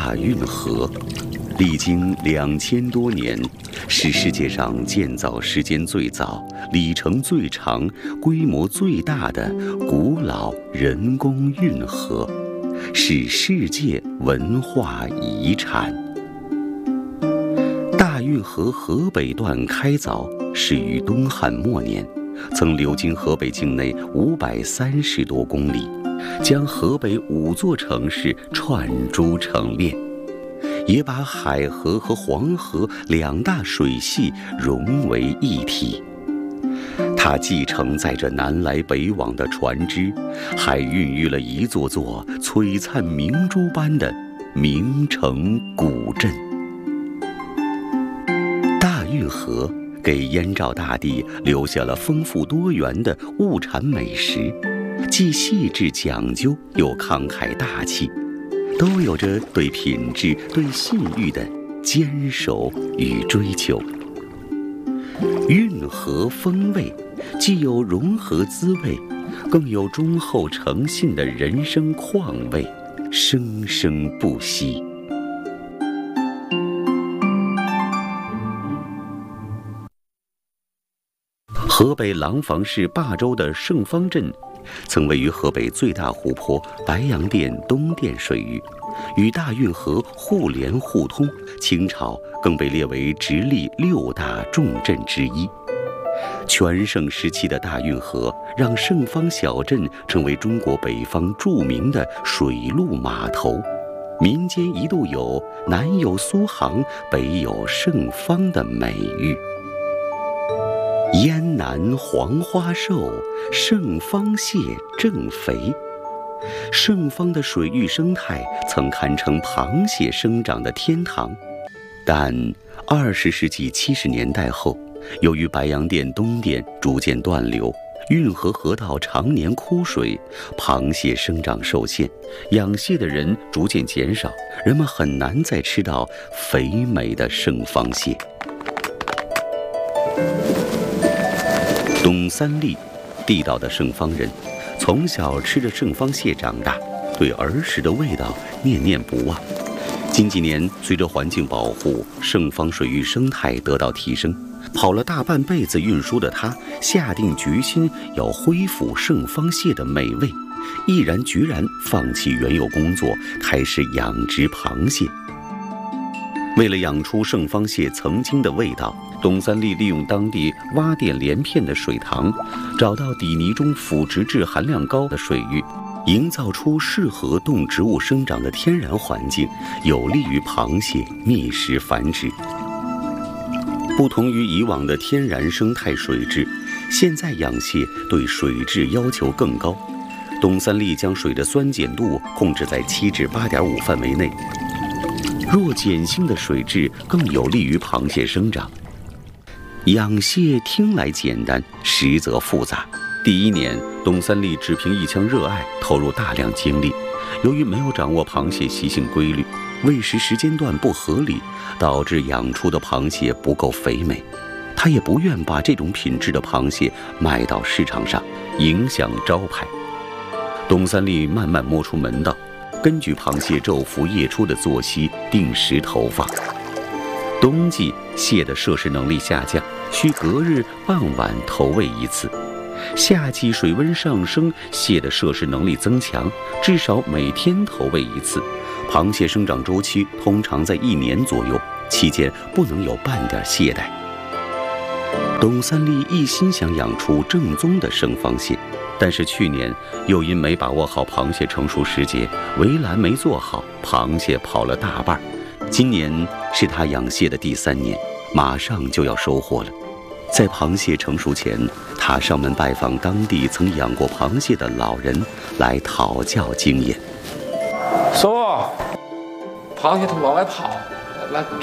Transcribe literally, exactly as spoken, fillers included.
大运河，历经两千多年，是世界上建造时间最早、里程最长、规模最大的古老人工运河，是世界文化遗产。大运河河北段开凿始于东汉末年，曾流经河北境内五百三十多公里，将河北五座城市串珠成链，也把海河和黄河两大水系融为一体。它既承载着南来北往的船只，还孕育了一座座璀璨明珠般的名城古镇。大运河给燕赵大地留下了丰富多元的物产美食，既细致讲究又慷慨大气，都有着对品质、对信誉的坚守与追求。运河风味既有融合滋味，更有忠厚诚信的人生况味，生生不息。河北廊坊市霸州的盛芳镇，曾位于河北最大湖泊白洋淀东淀水域，与大运河互联互通，清朝更被列为直隶六大重镇之一。全盛时期的大运河让盛芳小镇成为中国北方著名的水陆码头，民间一度有南有苏杭，北有盛芳的美誉。燕南黄花瘦，盛芳蟹正肥。盛芳的水域生态曾堪称螃蟹生长的天堂，但二十世纪七十年代后，由于白洋淀东淀逐渐断流，运河河道常年枯水，螃蟹生长受限，养蟹的人逐渐减少，人们很难再吃到肥美的盛芳蟹。董三立，地道的盛芳人，从小吃着盛芳蟹长大，对儿时的味道念念不忘。近几年，随着环境保护，盛芳水域生态得到提升，跑了大半辈子运输的他，下定决心要恢复盛芳蟹的美味，毅然决然放弃原有工作，开始养殖螃蟹。为了养出盛芳蟹曾经的味道，董三立利用当地洼甸连片的水塘，找到底泥中腐殖质含量高的水域，营造出适合动植物生长的天然环境，有利于螃蟹觅食繁殖。不同于以往的天然生态水质，现在养蟹对水质要求更高。董三立将水的酸碱度控制在七至八点五范围内，弱碱性的水质更有利于螃蟹生长。养蟹听来简单，实则复杂。第一年，董三立只凭一腔热爱投入大量精力，由于没有掌握螃蟹习性规律，喂食时间段不合理，导致养出的螃蟹不够肥美。他也不愿把这种品质的螃蟹卖到市场上，影响招牌。董三立慢慢摸出门道，根据螃蟹昼伏夜出的作息定时投放。冬季蟹的摄食能力下降，需隔日傍晚投喂一次。夏季水温上升，蟹的摄食能力增强，至少每天投喂一次。螃蟹生长周期通常在一年左右，期间不能有半点懈怠。董三立一心想养出正宗的盛芳蟹，但是去年又因没把握好螃蟹成熟时节，围栏没做好，螃蟹跑了大半。今年是他养蟹的第三年，马上就要收获了。在螃蟹成熟前，他上门拜访当地曾养过螃蟹的老人，来讨教经验。 叔，螃蟹它往外跑，来